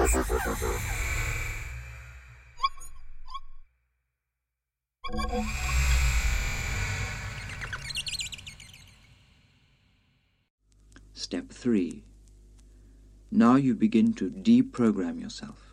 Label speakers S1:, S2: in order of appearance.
S1: Step 3. Now you begin to deprogram yourself.